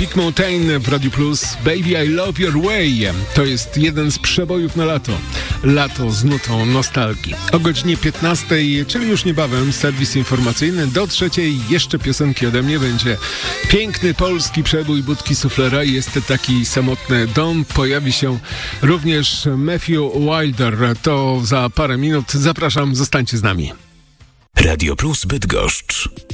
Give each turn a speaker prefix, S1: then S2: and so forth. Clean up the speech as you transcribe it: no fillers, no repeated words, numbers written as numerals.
S1: Big Mountain w Radio Plus. Baby I Love Your Way. To jest jeden z przebojów na lato. Lato z nutą nostalgii. O godzinie 15, czyli już niebawem, serwis informacyjny. Do 3 jeszcze piosenki ode mnie. Będzie piękny polski przebój Budki Suflera. Jest taki samotny dom. Pojawi się również Matthew Wilder. To za parę minut. Zapraszam, zostańcie z nami.
S2: Radio Plus Bydgoszcz.